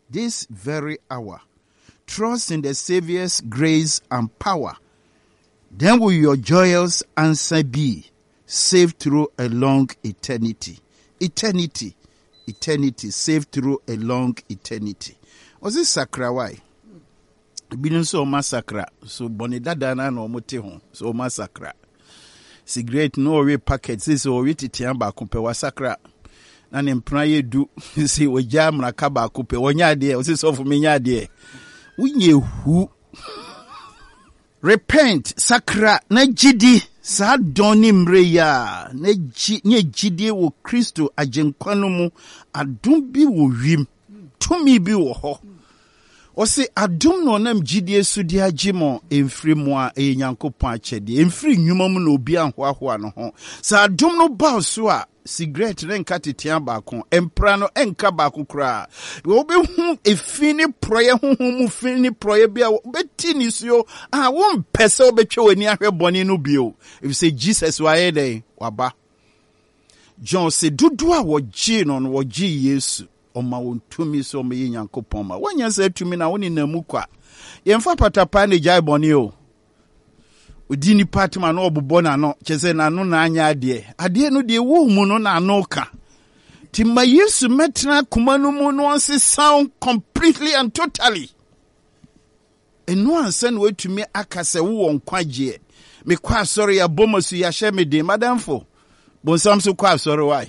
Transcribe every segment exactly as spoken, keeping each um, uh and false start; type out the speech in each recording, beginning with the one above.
this very hour. Trust in the Savior's grace and power. Then will your joyous answer be saved through a long eternity. Eternity. Eternity. Saved through a long eternity. Was it sakra why? Binu so massacre. So bonidada na no mote ho. So massacre. Cigarette no we packets. This o we titian ba kumpe wa sakra. Na ne mpra ye du. Si o jam na ka ba kumpe. Wonya de. O si so fu me nya de. Unye hu. Repent, sakra, na jidi, sa doni mreya, na jidi wo Kristo ajenkwano mu, adum bi wo wim, tumi bi wo ho. Ose adum no nam jidi esudi agimo, emfri mwa e Nyankopon achede, emfri nyuma mu na obi anhoahoa no ho. Sa adum no ba so a, cigarette renka titian baako, empra no enka baako kra. Obe hu efini proye hu hu mu fini proye bia obeti ni so ah won pese obetwe wani ahwe boni no bio. If you say Jesus wa ye dey waba. John say dudu a woji no no woji Yesu. Oma won tumi so me Nyankopon ma. Wanya say tumi na woni na mu kwa. Yemfa patapa ne jai boni o. Udini patma no obubo na no chese na no na anya ade ade no de wo mu no na no ka timma Yesu metna kuma no mu no onse sound completely and totally eno ansan wetumi akase wo nkwaje me kwa sorry ya bomosu ya hye me de madamfo bonsam so kwa sorry why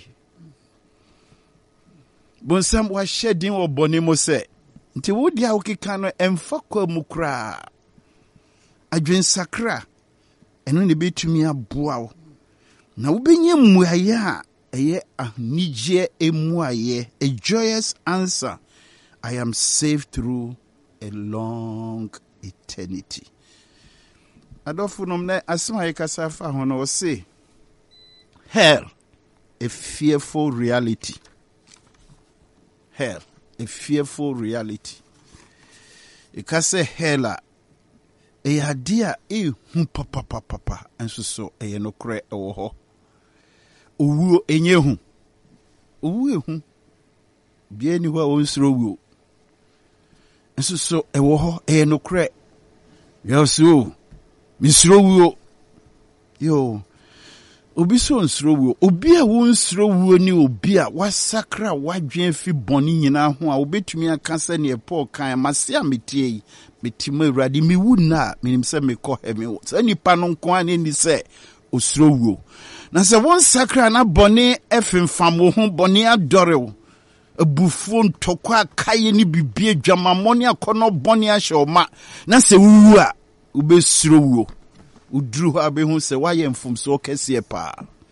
bonsam wa shedin wo boni mo se nti wo dia wo keka no emfa kwa mu kra adwen sakra eno ne betumi aboa wo na wo benye muaye a eye ahnije emuaye a joyous answer. I am saved through a long eternity. Adolfo nom na asema yekasa fa hono o say hell, a fearful reality. Hell, a fearful reality. Ikase hell e adia e hu papa papa papa enso so e no kre e wo ho owu enye hu owu ehu bia ni ho a wonsro wu enso so e wo ho e no kre yo so misro wu yo obi so nsro wu obi a wonsro wu ni obi a wasakra wadwen fi boni nyina ho a obetumi aka se ne Paul kan mase ametie metima urade mi wu na minim se me ko he me so nipa no nko ani ni se osro wu na se won sakra na boni efemfam wo ho boni adore abufuo ntokwa akaye ni bibie dwamamoni akono boni ahoma na se wu a ubesro wu udru ha be hu se waye mfum so kese pa.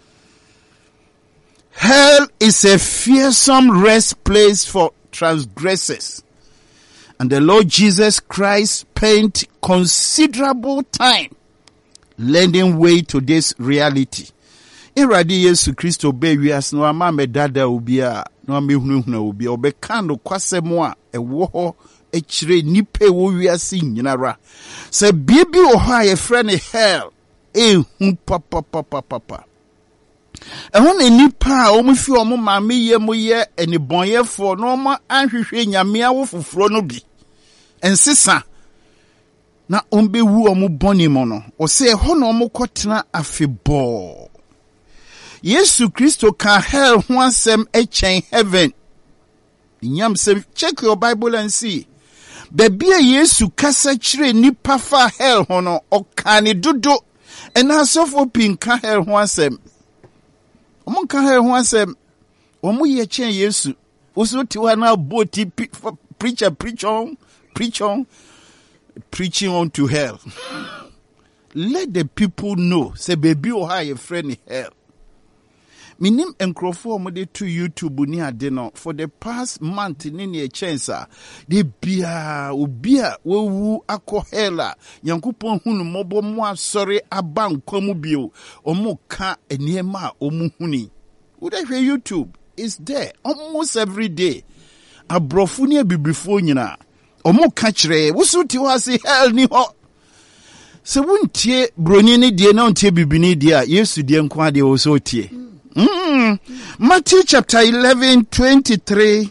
Hell is a fearsome rest place for transgressors. And the Lord Jesus Christ spent considerable time lending way to this reality. Iradi Yesu Kristo be wias no ama medada obi a no amehunahuna obi obeka no kwasemo a ewo ho echire nipe wo wiase nyinara. Se bibi o ha ye frɛ ne hell e hu papa papa papa. Ehun enipa a omufi omo maame ye mo ye enibonyefo no ma anhwehwe nyame awo foforo no bi ensesa na ombe wu omo boni mo no o se ho no omo kotena afebo. Yesu Kristo ka hell ho asem echen heaven. Nyam say check your Bible and see. Baby Yesu kasa chire nipa fa hell ho no okane dodo ena sofo pinka hell ho asem. Omo ka hell ho asem. Omo ye chen Yesu. Oso ti wa na boti preacher preach on preach on preaching on to hell. Let the people know say baby o ha your friend hell. Minim enkrofo mo de to YouTube ni ade no for the past month ni ne chance de bia obi a wewu akọ hela Nyankopon hunu mobo mo asori aba nkwamu bio omo ka eniema omu huni would I YouTube is there almost every day abrofu ni bibifo nyina omo ka kire wosuti ho ase hell ni ho se wuntie broni ni die na untie bibini die a Yesu die nkwa de wo so tie. Mm. Matthew chapter eleven, twenty-three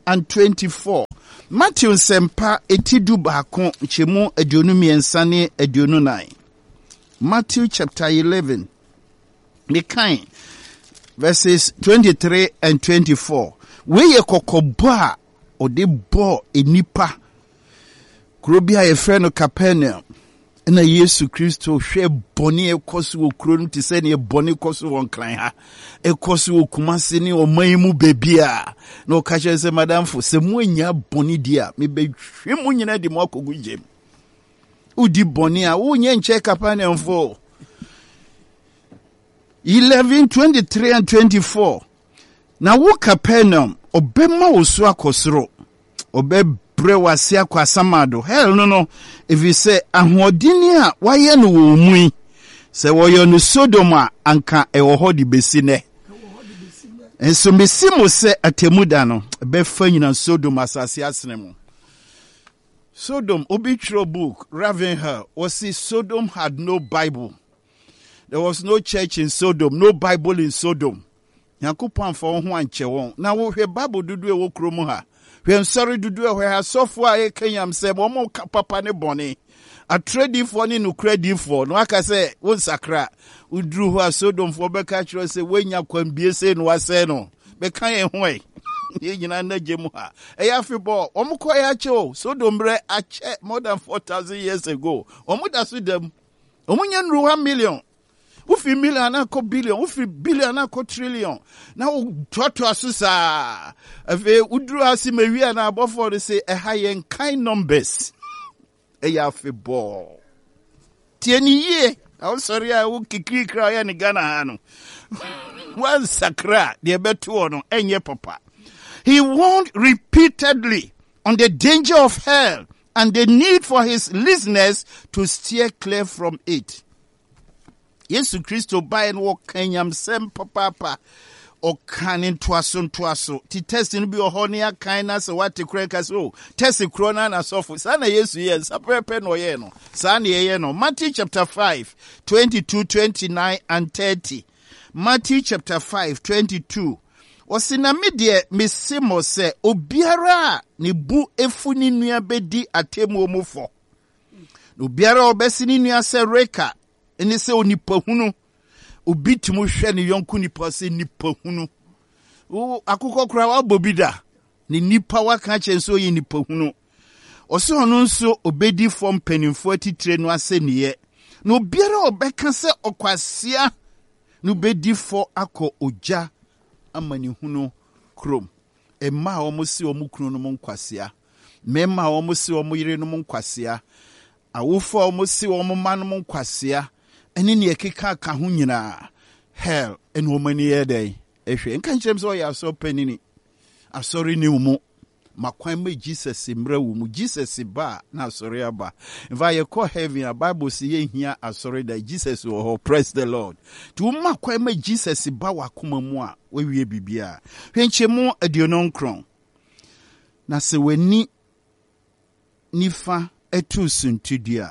and twenty-four. Matthew Sempa etidu baako chemu aduonu miensa ne aduonu nine. Matthew chapter eleven. Mekan verses twenty-three and twenty-four. Weye kokoba ode bo enipa. Kurobia ye frɛ no Capernaum. Na Yesu Kristo hwe boni ekoso wo kuro no te sɛ ne boni ekoso won kran ha. Ekoso wo kumase ne oman mu bebia. Na o ka kyerɛ sɛ madam fo sɛ mo anya boni dia me be hwe mo nyina de mo akogu gem. Udi boni a wo nya nche Capernaum fo. eleven, twenty-three and twenty-four. Na wo Capernaum obema wo so akosoro. Obe bre wase akwa samado. Hell no no. If you say ahoɔdini a waye no wo mu se woyo no Sodoma anka e wo hodi besine. Enso mesi mo se atemuda no be fa nyina Sodoma asase asene mo. Sodom obitro book Ravenhill was see Sodom had no Bible. There was no church in Sodom, no Bible in Sodom. Yakupon for ho anche won. Na wo hwe Bible dudu e wo kromu ha. Hwe nsori dudu e hwe ha sofo a Kenyam se mo mo papa ne bone. A trade for ni no credit for. No aka se won sakra. Udru ho a Sodom for be ka kiro se wenya kwambie se no wase no. Be kan e ho e. Ye nyina na gemu ha. E ya fibo omo ko ya che o. Sodom bre ache more than four thousand years ago. Omo da su dem. Omo nya nru one million. Ufi million ako billion, ufi billion ako trillion. Na u toto asusa. Efe udru asi mewi na abofo de say e high kind numbers. E ya fe ball. Tieni ye. I'm sorry I will kikri kra ya ni Ghana hano. One sakra de betu ono enye papa. He warned repeatedly on the danger of hell and the need for his listeners to steer clear from it. Yesu Kristo by and walk Kenyam sem papa or canin twason twaso. Ti testing be a honia kindness or what to crack us. Oh, test the crona and so for Sana Yesu yes, a prepen or yeno. Sani yeno. Matthew chapter five, twenty-two, twenty-nine, and thirty. Matthew chapter five, twenty-two. Osina media misimo se obiara ni bu efuni nua bedi atemu omufo. Obiara obesini nua se reka. Ene se onipa hunu obitimu hwe ne yonku nipa se nipa hunu o akukọ kura wa bobida ne nipa wa ka chenso yi nipa hunu ose ono nso obedi form penimfo atitire no ase niye na obiara obeka se okwasia no bedi fo akọ oja amani hunu krom emma omo si omo kunu no nkwasia memma omo si omo yire no nkwasia awofo omo si omo man no nkwasia eni ne ekeka ka ho nyina hell en womani yedey ehwe enka nkyerem so ya so panini asori ni umu makwan me Jesus mra wo mu Jesus ba na asori aba if I call heaven a Bible say ye hia asori da Jesus wo ho praise the Lord to makwan me Jesus ba wakoma mu a wawie bibia hwenchemu aduonon kron na se wani nifa etu suntudua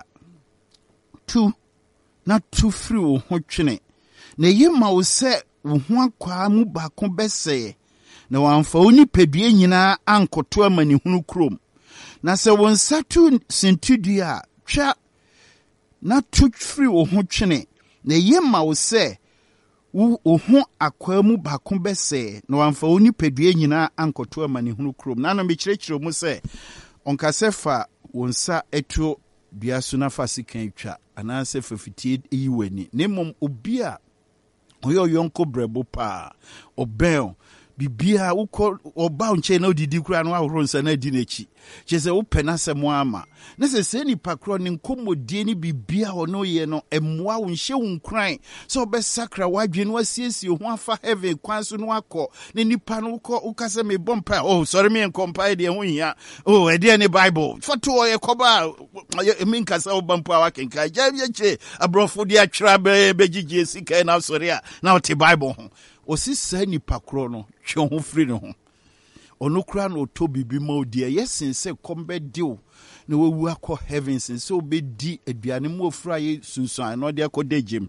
tu na tu free wo ho twene na yema wo se wo ho akwa mu ba ko bese na wamfa oni pedue nyina ankoto amani hunu krom na se wo nsatu sintudua twa na tu free wo ho twene na yema wo se wo ho akwa mu ba ko bese na wamfa oni pedue nyina ankoto amani hunu krom na na me kirekire mu se onkasefa wo nsa eto dua so na fasikan twa anase fafitie yiweni nemom obi a oyo yonko brebo pa obel bibia uko oba nche na odidi kura no ahoro nsa na di nechi chese wo pena semo ama na se se ni pakro ni nkomodie ni bibia ono ye no emwa wo nhye wo nkran so obesakra wadwe no asiesie ho afa heaven kwan so no akọ ne nipa no ukọ ukase me bompa oh sorry me compile de ho hia oh e de ni Bible foto o ye koba me nkasa wo bompa wa kenka jabye che abrofo de atwra be begigye sika na sorry a na o te Bible ho osisa ni pakro no twe ho free no ho ono kura no to bibi ma odi yesin se kombe dio na wewu akọ heavens se obedi aduane mu ofura ye sunsun no de akodegem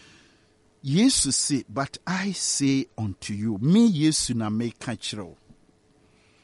Jesus say but I say unto you me Yesu na me ka kire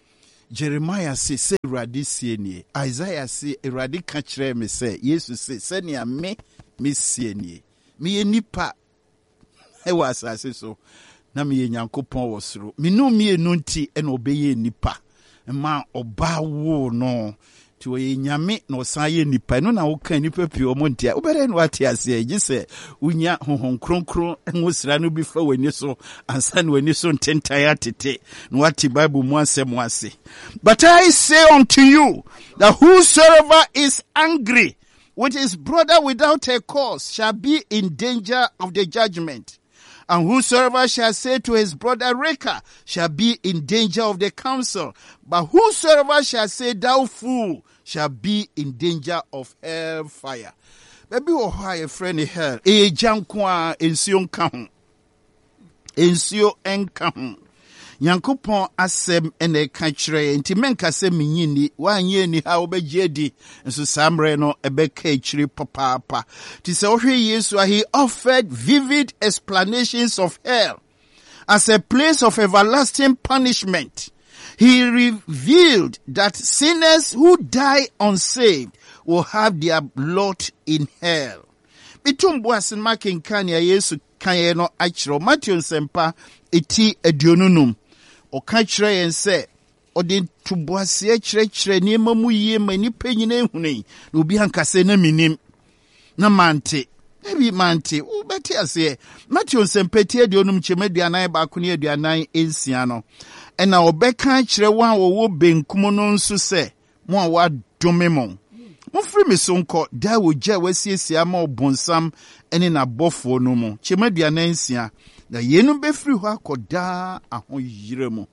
Jeremiah say say Eradi sienie. Isaiah say Eradi ka kyerɛ me say Jesus say sɛnea me me sienie. Me nipa ɛwɔ asase so na me Nyankopɔn wɔ soro. Me no me enu nti ɛna ɔbɛyɛ nipa. Ma ɔba wo no to ye nyame no saye nipa no na wo kan nipa pii omo ntia wo bere no ate ase agi se unya honhon kronkron enwosira no bi fa wani so ansa no wani so ntentan atete no ate bible mu asem ase. But I say unto you that whosoever is angry with his brother without a cause shall be in danger of the judgment. And whosoever shall say to his brother Reka shall be in danger of the council. But whosoever shall say thou fool shall be in danger of hell fire. Baby o ha a friend hell. E jankwa ensio nka ho. Ensio enka ho. Nyankopɔn asɛm ene ka kyerɛ nti menka sɛ menyini wanye ni ha obegye di nso samre no ebeka kyiri papaapa ti sɛ ohwe Yesu he offered vivid explanations of hell as a place of everlasting punishment. He revealed that sinners who die unsaved will have their lot in hell. Bitumbu asen makenkan ya Yesu kan no akyerɛ Matthew nsempa eti aduonunum o ka kyerɛ yɛn sɛ ɔde tuboase kyerɛkyerɛ nneɛma mu yie ma nipa nyina ehunu na obi ankasa na minim na mante ebi mante wo bɛte ase Matthew nsɛmpɛti aduonum kyɛmaduanan baako ne aduanan ensia no ɛna ɔbɛka kyerɛ wɔn a wɔwɔ benkum no nso sɛ mo a wadome mo mofiri me so nkɔ da wo gya wasiesia ma ɔbonsam ɛne n'abɔfoɔ no mu kyɛmaduanan nsia na yenu befiri hɔ akɔda ahoyire mu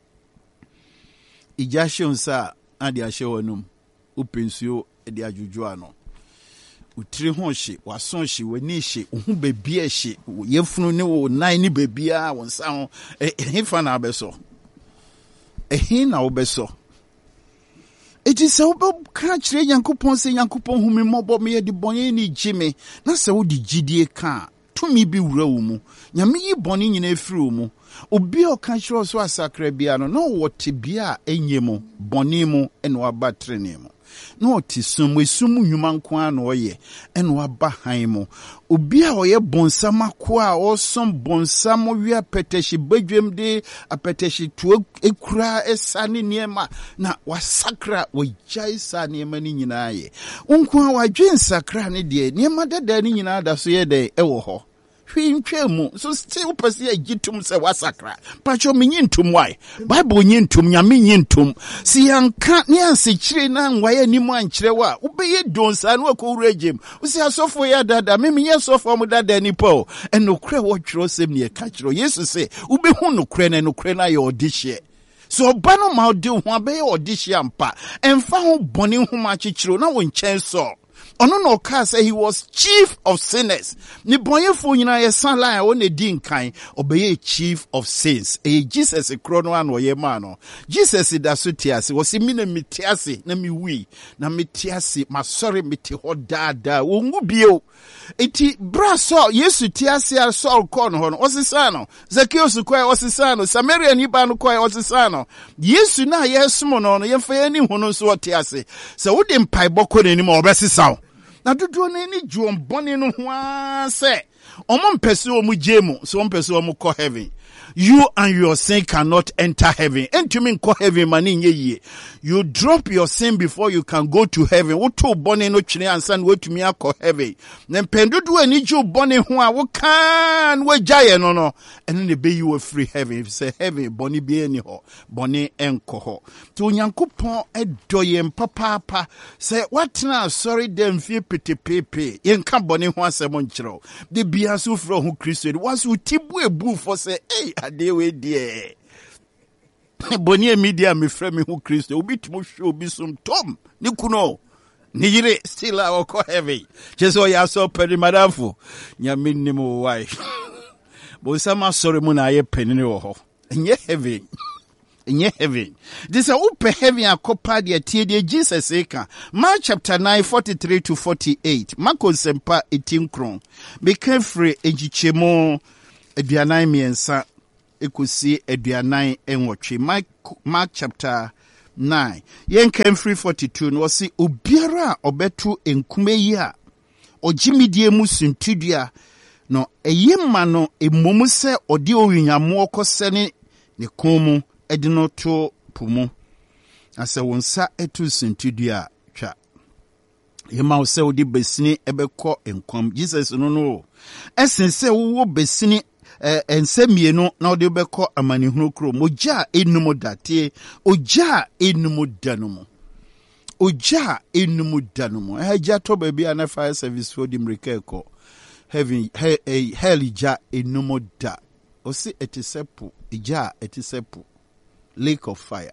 igya hyɛnsa ade ahyɛ wɔnum upensuo de adwudwo ano utiri ho hye waso hye wani hye ohu bebia hye yefunu ne wo nan ne bebia wonsa ho ehefa na abeso ehin na obeso eti sɛ wobɛka kyerɛ Nyankopɔn sɛ Nyankopɔn hu me mmɔbɔ me yɛde bɔne ne gye me na sɛ wode gyidie ka tumi bi wura wo mu nyame yi bɔne nyina efiri wo mu obi a ɔka kyerɛ so asakra bia no na wɔte bia a enye mu bɔne mu ɛna waba trene mu na ɔte sum esum nnwuma nko a na ɔyɛ ɛna waba han mu obi a ɔyɛ bonsam ako a ɔsom bonsam wi apɛtɛhye badwam de apɛtɛhye tuo ekura esa ne nneɛma na wasakra wagyae sa nneɛma ne nyinaa yɛ nko a wadwe nsakra ne deɛ nneɛma dada ne nyinaa da so yɛ dɛ ɛwɔ hɔ hwintwemu so still pese agitum se wasakra pacho menyintum why bible nyintum nyame nyintum si yanka ne ansekyire na nwaye nimu ankyere wa ubeye donsa na akowuragem usi asofo ya dada me menye sofo mu dada nipo enokre wo twiro sem ne ka kyiro yesu se ubehu nokre na nokre na ye odihye so oba no ma odi ho abeye odihye ampa emfa ho bone ho ma kyekyiro na wo nkyɛn so ono no ka say he was chief of sinners ni bonyefo nyina ye san line o ne di nkan obeye chief of sins e Jesus kro no an oye ma no Jesus da so tiase wo se mi na mitiase na mi wi na mitiase ma sorry miti ho dada wo ngu bio eti bra so Yesu tiase ar so ko no ho no osisa no Zacchaeus ko e osisa no Samaria ni ba no ko e osisa no Yesu na yesumo no no yemfa ye ni hu no so tiase se wo de mpai boko ne ni ma obesisa na dodo na ni juom bone no ho ase omo mpese omu jemu so mpese omu ko heaven you and your sin cannot enter heaven entumi nko heaven mani nye yie you drop your sin before you can go to heaven wo to bone no twene ansa na wetumi akọ heaven na mpendodo ani ju bone ho a wo kan wo gyaye no no ene ne be you free heaven if say heaven bone bi ani ho bone enko ho to Nyankopon edoye mpapapa say watna sorry dem fie petepepe yenka bone ho asem nkyerɛw de bia so fro ho Kristo was utibu ebu for say eh ade we die boni media me frɛ me ho Kristo obi tumo hwe obi som tom ne kuno ne yire still a ko heavy jeso ya so pedi madamfo nyame nim why bo sama sorry mu na ye penini wo ho nye heavy nye heavy this a upe heavy akopa de tie de Jesus eka Mark chapter nine forty-three to forty-eight Mark sempa eighteen kron be carefree egichemo aduanan miensa ekosi aduanan enwotwe Mark, Mark chapter nine. Yen came free forty-two. No si obiara obetu enkume yi a ojimidie mu suntudia no eyema no emomu se odi owinyamo kosene ne komu edino to pumu ase wonsa etu suntudia twa yema wo se odi besini ebekọ enkom Jesus no no esense wo besini eh, ensemienu na odi bekọ amanihunu kro moja enum date oja enum danumu oja enum danumu eja to baby ana fire service for di mrekeko heaven he, he, hell ija enum da osi etisepu ija etisepu lake of fire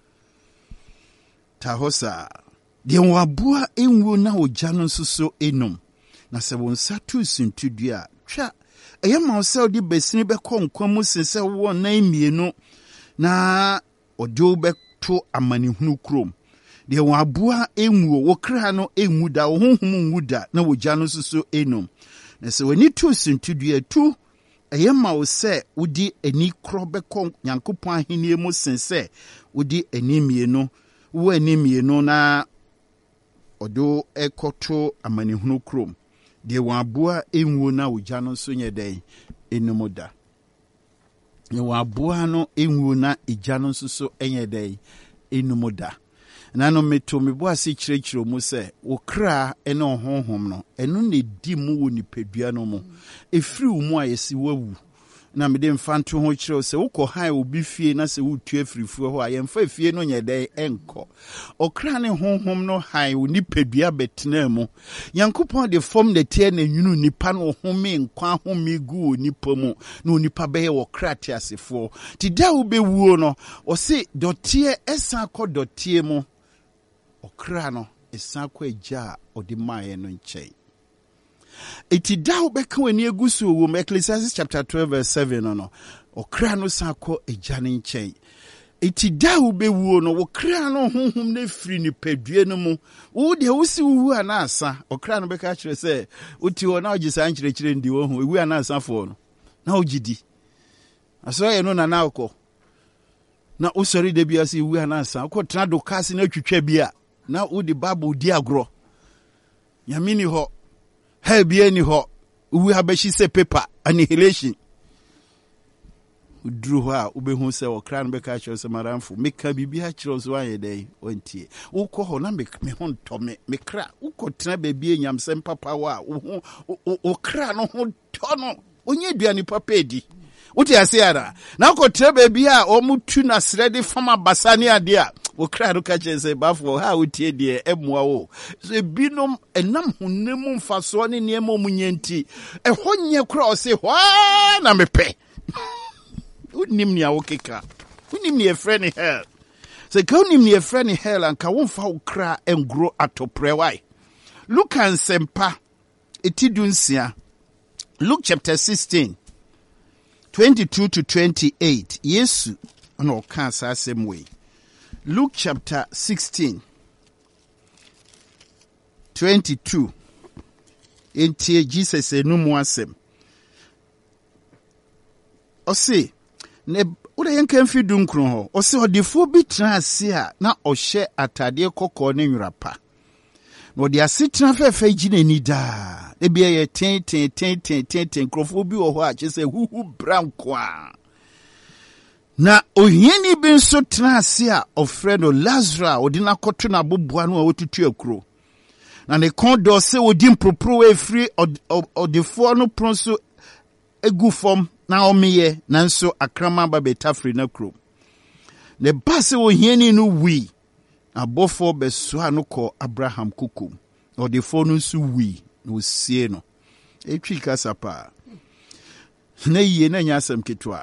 tahosa de wabua enwo na oja no nsoso enum na se wonsa tu sintudua twa eyema ose odi besini bekọ nkwamu sese wo na emienu na odi obeto amanihunu krom de wabua enwo wo kra no enwu da wo honhom nwu da na oja no nsoso enum na se woni tu sintudua tu eyema ose odi ani kro bekọ Nyankopon ahenie mu sense odi ani mienu wo ani mienu na odo ekoto amanihunu krom de wabua enwo na oja no so nyedai enumoda de wabua no enwo na eja no so enyedai enumoda na no meto mebo ase kirekiro mu se wo kra ene ohonhom no eno ne di mu wo nipadua no mu efiri wo mu ayesi wawu na mede mfanto ho kire se wokọ han obi fie na se wotu afirifu ho ayemfa fie no nyedai enko okra ne honhom no han wo nipadua betena mu Nyankopon de form de tie na nwunu nipa no home nkwa home gu nipa mu na nipa beye wo kra te asefo ti da wo bewuo no o se dotie esa kọ dotie mu okra no esa kọ eja odi maye no nchei iti da ubeka weni egusu wo Ecclesiastes chapter twelve verse seven no no okra no sako ejane nchen iti da ubewu no wo kra no honhom na firi ni padue no mu wo de wo si wu anasa okra no beka kire se uti wo na ogisa ankyire kire ndi wo hu ewu anasa fo no na ogidi aso ye no na na akọ na usori de bia si ewu anasa akọ tena do kasi na twetwa bia na wo di bible di agro yamini ho Hey, be any ho, we have she say paper annihilation. Drew her, ube who say, or crown be catch us a maramfu, make her be beachros one a day, one tea. O call her, make me hon Tommy, me crack, who could trabe be yam sem papa, o crown on tono, when you do any papedi. What you say, now could trabe be a or mutunas ready from a basania dear. O kra no catch say bafo ha wotie de emwa wo so binom enam honnem mfaso ne niemo munyanti e honye kra o se hwa na mepe unim ni awokeka unim ni e friend hell so ka unim ni e friend hell anka wonfa wo kra engro atopre wai look and sempa etidunsia Luke chapter sixteen twenty-two to twenty-eight Yesu no kan sa same way Luke chapter sixteen, twenty-two. Enti Jesus enumu asem. Ose, ne ure yenka mfi dunkron ho. Ose odifo bi tena ase a na ohye atade kokko ne nwrapa. No de ase tena fefe gine ni da. E bia ye ten ten ten ten ten ten krofo bi wo ho a chese huhu branko a. Na ohieni bi nso tena ase a ofredo Lazarus odina koto na boboa no a wotutu akuro na ne kondo se odi mpropro e free odefo no pronso egu fom na omeye na nso akrama ba betafri na kuro ne base ohieni no wi abofo beso anoko Abraham kuku odefo no nso wi na osie no etwi kasapa na yie na nyasem ketwa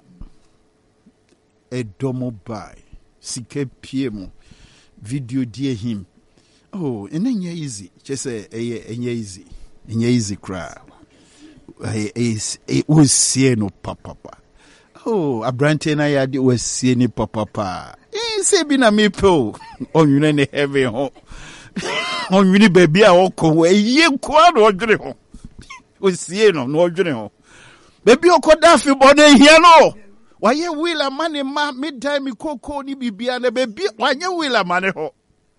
Edomo by sike piemo video die him oh enye easy chese eye enye easy enye easy cry is it was see no papa oh abrante na ya de was see ni papa eh se bi na me po onwune ne heaven ho onwune baby a okọ eye kwa no odwere ho o sie no no odwere ho baby okoda fi bode hia no Why ye will a money ma midtime me cocoa ni bibia na baby why ye will a money ho.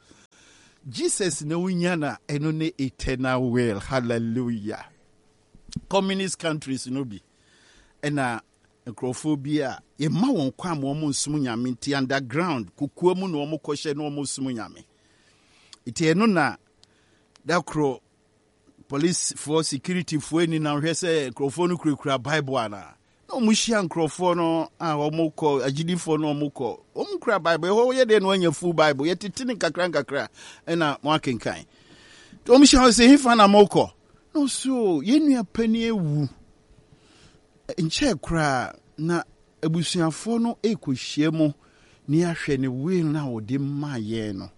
Jesus no winyana eno ne eternal will. Hallelujah. Communist countries no be. Ena Necrophobia, ye ma won kwa mo mo nsum nyame ti underground kukuo mu no mo kohye no mo nsum nyame. Iti eno na da kro police for security for ni na hwe se Necrophone kurakura Bible ana. No mo hia Necrophone no a omo ko agidifo no omo ko. Omo kura Bible ho ye de no anya full Bible ye titini kakra kakra ena mo akenkan. To omo hia se hifa na mo ko. No so ye nua pani ewu. Nche kura na ebusuafo no ekohie mu ni ahwe ne will na wode maye no.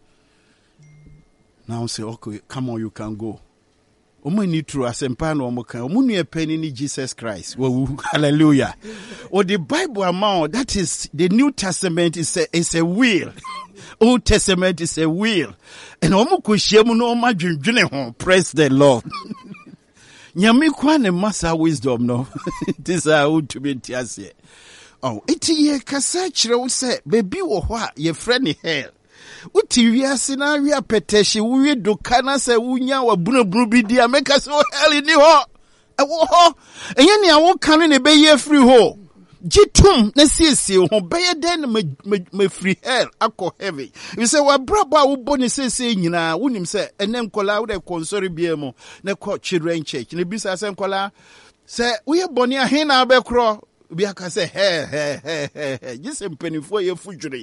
Now say okay, come on, you can go. Omo ni true asempa na omo kan. Omo nua pani ni Jesus Christ. Wo hallelujah. Or the Bible amount, that is the New Testament is a is a will. Old Testament is a will. And omo kohie mu no ma dwendwene ho. Praise the Lord. Nyame kwa ne masa wisdom no. This is how to be tiase. Oh, iti ye kasa kire wo se baby wo ho a ye frɛ ne hell. Uti wiase na wi apeteshi wi do kana se wunya wa bunabunu bi dia make so hell ni ho. E wo ho. Enye ne awo kan ne be ye free ho. Jitum na siesie ho be ye den me me free hell akọ heaven. You say wa brabo a wo boni siesie nyina wonim se ene nkola wo de konsori bia mu na ko children church ne bisa se nkola se wo ye boni a he na be kro bi aka se he he he he just mpanifo ye fudwuren.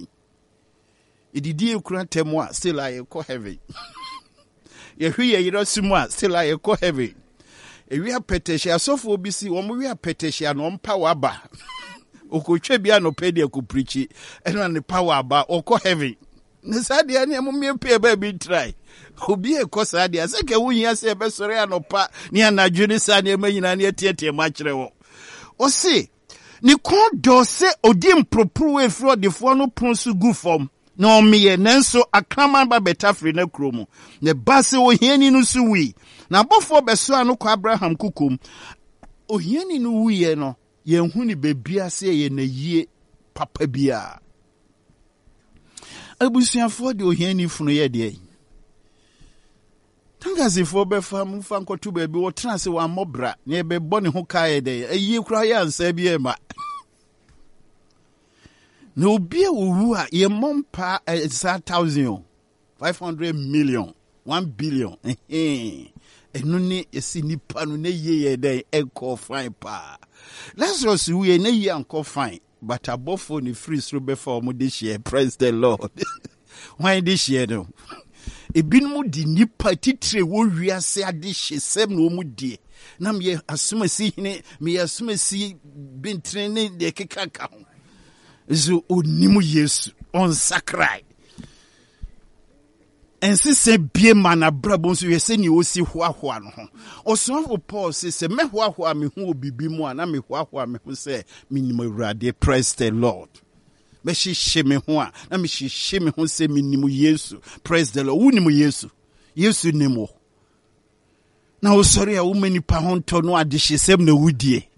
Ididi ekura temu a still I ko heaven. Ye hwe ye yiro simu a still I ko heaven. E wi apetehia asofo obi si wo mo wi apetehia no mpa waba. Okotwe bia no pedi ku preach eno ne power aba okọ heaven. Ne sadia ne mo me pe ba bi try. Obi e ko sadia se ke wunya se be sore anopa ne anadwo ne sadia manyina ne tietie ma kire wo. O se ni kon do se odi mpropro e fro de fo no pronsu gu fom. No me nenso akraman ba betafre na kromu ne base ohiani no su wi na bofo beso anu kwa Abraham kukum ohiani no wiye no ye hu ni bebia se ye na yie papa bia abusuafo de ohiani funu ye de tangazifo be fam fa nkotu ba bi wo transe wa mobra ne be bone ho kae de ayi kura ya ansa bi e ma. No be wu a ye mompa is a thousand, five hundred million, one billion. Eh, enu ni esi nipa no ne ye ye den enko fine pa. Lazarus we ne ye enko fine, but abofo ni free through before mo this year. Praise the Lord. Why this year no? Ebinmu di nipa titre wo wiase ade hyesem no mu die. Na me asumasi hine me asumasi bintre ne de kekaka ho. Zo onimu Yesu on sakrai ensi se bie mana brabo nso yese ni osi hoahoa no ho osofo Paul se se me hoahoa me hu obibi mu ana me hoahoa me hu se minimo Awurade. Praise the Lord. Me hihye me ho a na me hihye me ho se minimo Yesu. Praise the Lord. Wunimu Yesu Yesu nimo na osori a wo mani pa ho nto no adehyesem na wudie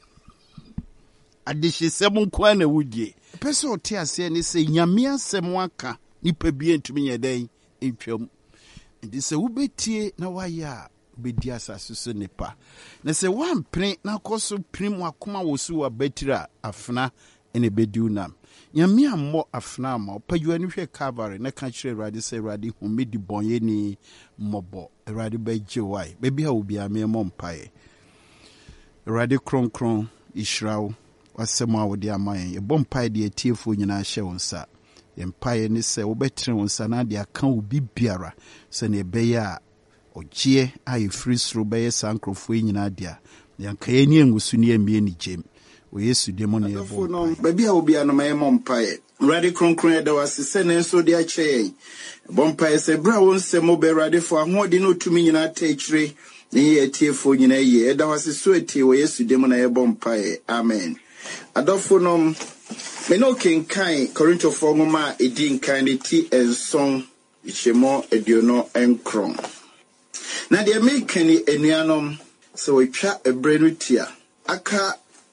adehyesem nko na wudie. Person te ase ne se nyame asem aka nipa bi entumi yeden entwam. Ndi se wubetie na waya bedi asase so nipa. Na se wampre na koso prim akoma wosu wa betira afna ene bediu nam. Nyame ammo afna ma opadwa ni hwe Calvary na ka kire Awurade se Awurade humedi bonye ni mobo. Awurade beje wai. Bebi ha obi ame mo mpae. Awurade kronkron Israel wasema wodi amayen ye bompae de atiefo nyina hye wonsa ye mpae ne se wobetre wonsa na de aka obi biara se ne beye a ogie aye free through beye sankrofo nyina dia yanka ye ni engusu ne emie ni gem o Yesu de mo ne ye bo no baby a obi anoma ye mompae Awurade kronkron da wasese ne so de akyeye bompae se bra wonse mo be Awurade fo ahodi no tumi nyina ta akire ne ye atiefo nyina ye da waseso atie o Yesu de mo na ye bompae. Amen. Adofonom me no kenkan Korinto fo ngoma edi nkan ne ti enson ichemo ediono enkron na de mekani enuanom so wetwa ebrenu tia aka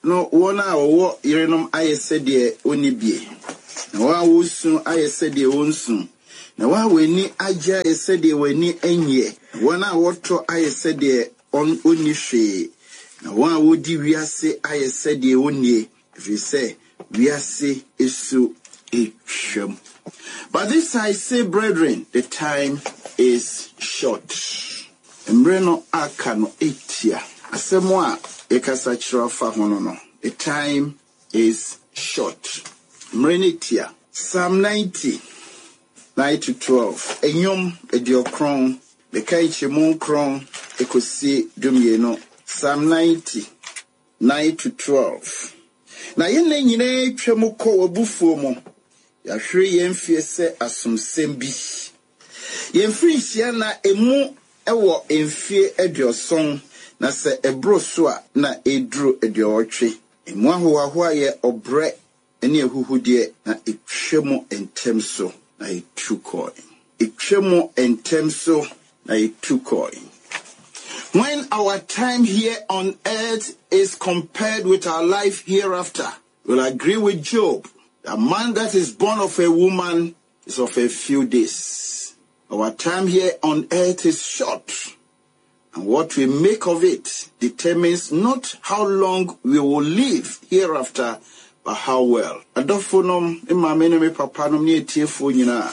no wona wo yerenom ayese de onibie na wa wosu ayese de wonsu na wa weni agya ayese de weni enye wona woto ayese de on onihwe na wa wodi wiase ayese de onie if say wiase esu etwam. But this I say, brethren, the time is short. Mbreno aka no etia asemo a ekasa kiro fa hono no. The time is short. Mrenetia Psalm ninety nine to twelve. Enyom ediokron bekai chemu kron ekosi dumieno. Psalm ninety nine to twelve. Na yene nyine twemu ko wabufuo mo. Ya hwe yemfie se asomsem bi. Yemfiri hia na emu ewo emfie aduoson na se ebro so a na edru aduotwe. Emu ahoaho aye obre ene ehuhude na etwemu entem so na etukoi. Etwemu entem so na etukoi. When our time here on earth is compared with our life hereafter, we'll agree with Job. A man that is born of a woman is of a few days. Our time here on earth is short. And what we make of it determines not how long we will live hereafter, but how well. Adofonom, imamene me papanom ni etiefo nyina.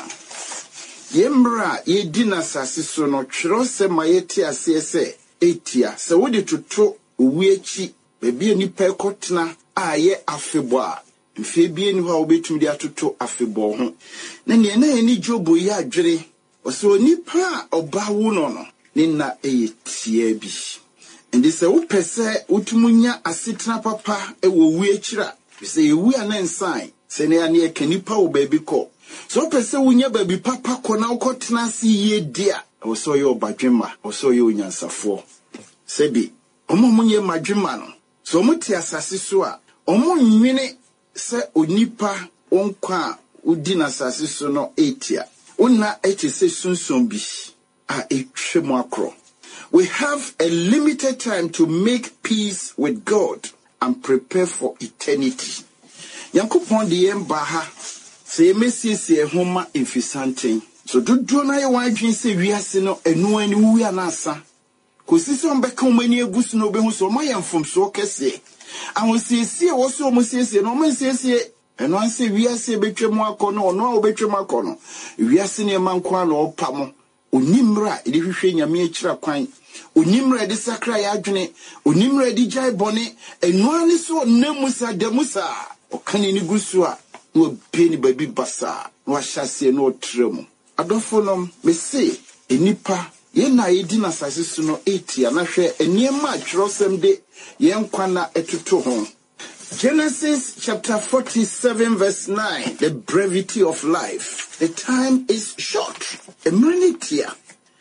Yembra ye dina sasiso no twero se mayeti asese etia. Se wodi toto uwiechi bebi nipa ekotena aye afebo a mfe bie ni ho a obetum dia toto afebo ho. Na ne na eni Jobo ya adwere oso nipa obawo no no ni na eyetia bi. Ndi se wo pese utumunya asetena papa ewo uwiechira. Se ewu anensan se ne ane ekanipa wo baabi ko. So pese wunya baabi papa ko na ukotena si ye dia. Oso yo badwema, oso yo nyansafo. Sebi, omo munye madwema no. So muti asase so a, omo nwene se onipa onkwa udi na asase so no etia. Una eti se sunsun bi a etwemu akro. We have a limited time to make peace with God and prepare for eternity. Yankopon de yemba ha se mesiesie homa emfisanten. So dodo na ye wadwen se wiase no enu ani wu ya na asa. Kosisi on beka omani egusu no behu so mo yemfom so kese. Awosiesie wo so omosiesie no omosiesie enu anse wiase betwemu akono ono a obetwemu akono. Wiase ne mankwa na opamo. Onimra edi hwehwe nyame akira kwan. Onimra edi sakra ya adwene. Onimra edi jai bone. Enu ani so nemusa demusa. Okane ni gusu a no be ni baby basa. No ahyase no tremu. Adofonom me say enipa ye na yedi na sase no etia na hwe eniema atwerosem de ye nkwa na etuto ho. Genesis chapter forty-seven verse nine, the brevity of life. The time is short. Emrenitia.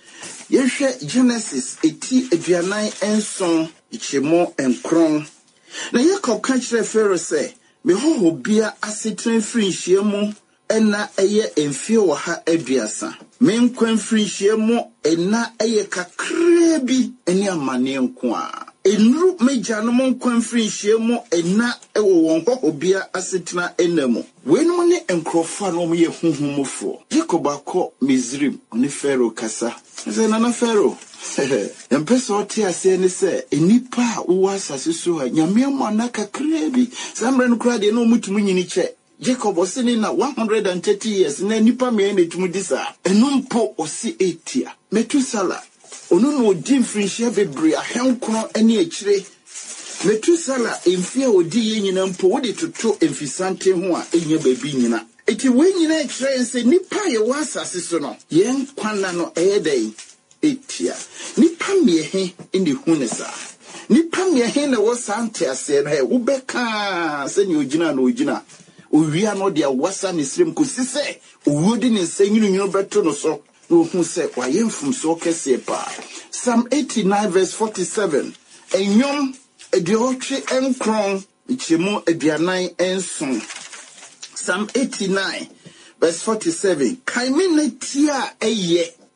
Yehwe Genesis eti aduanan enson ichemo enkron. Na Yakob ka kire Pharaoh say, me ho bia asetren firi hyiamu ena eye emfie wo ha aduasa. Me nkwan firi hyiamu ena eye kakra bi eni amane nko a. Enru mejanom nkwan firi hyiamu ena ewo won ho bia asetena enamu. Wenum ne enkrofo no ye huhumofo. Jacob akọ Mizrim ne Pharaoh kasa. Ze na na Pharaoh. Empesa oti ase ne se enipa wo asase so a nyame amana kakra bi. Samre no kra de no mutumu nyini che. Jacob osini na one hundred thirty years na nipa me na tumu disa. Enumpo osi etia. Metusala onu no odi mfrinhia bebre ahenkro ene akire. Metusala emfie odi ye nyina mpo wodi toto emfisante ho a enye babi nyina. Eti we nyina akire nse nipa ye wa asase so no yen kwana no eyedai etia. Nipa mehe indi hunesa. Nipa mehe na wo sante ase no he wo beka se ni ogina na ogina. Owia no dia wasa ne srem ko sise owodi ne nsanyinu nyino beto no so no hu se wayemfum so kese pa. Psalm eighty-nine verse forty-seven. Enyom ediotwe enkron ichemu aduanan enson. Psalm eighty-nine verse forty-seven. Kaime na tia eye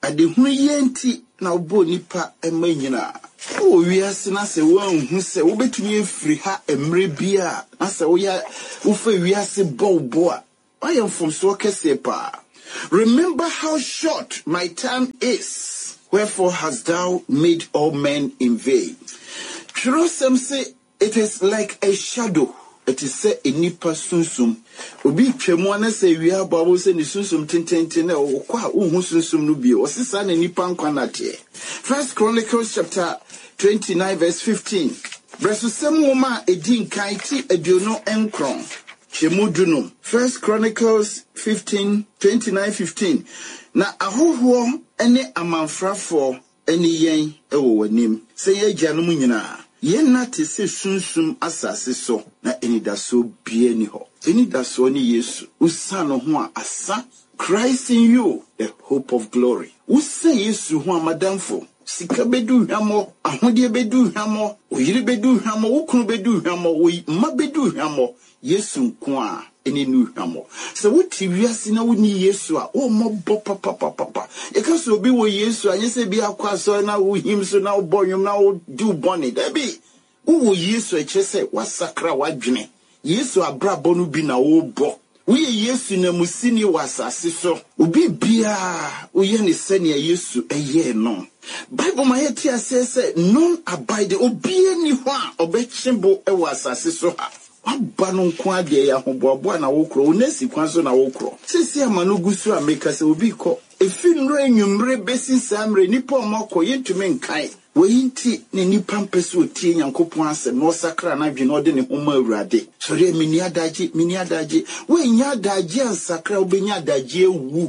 ade hu yenti na obo nipa emanyina o wiase na se wan hu se wo betumi efiri ha emre bia na se wo ya wo fa wiase bobo a I am from so kese pa. Remember how short my time is, wherefore hast thou made all men in vain. Jerusalem say it is like a shadow. It is say a nipa sunsum. Obi twemu na say wi aba say ni sunsum tententen na okwa unhu sunsum no bi. Osisa na nipa nkwa na te. First Chronicles chapter twenty-nine verse fifteen. Bresusem woma edin kan ti aduono enkron. Chemudunum. First Chronicles fifteen twenty-nine fifteen. Na ahoho ene amanfrafo ene yen ewo wanim. Say ye janum nyina. Yen na te se sunsum asase so na enidaso bie ni ho. Enidaso ni Yesu. Usano ho a asa. Christ in you, the hope of glory. Usa Yesu ho amadamfo. Sika bedu hwamo, ahode bedu hwamo, oyire bedu hwamo, wokunu bedu hwamo, oyi ma bedu hwamo. Yesu nko a eni nu hwamo. Se wuti wiase na woni Yesu a o mo bo papa papa papa. E ka so bi wo Yesu anye se bi akwa so na wo him so na wo bonyum na wo do boni. Debi wo Yesu e chese wasakra wadwene. Yesu abrabo no bi na wo bo. We Yesu na musini wasase so. Obi bia uye ni sene Yesu eye no. Bible ma yeti ase se non abide obi ni ho a obechimbo e wasase so ha. Waba no nko ade ya hoboabo na wokro onesi kwan so na wokro. Sisi amano gusu ameka se obi ko efi nro enwumre besi samre nipa omako yentumi nkan. Weyinti ne nipa mpese otie Nyankopon asem no sakra na dwe no de ne homa awurade. Sori mini adaje mini adaje we nya adaje ansakra obenya adaje ewu.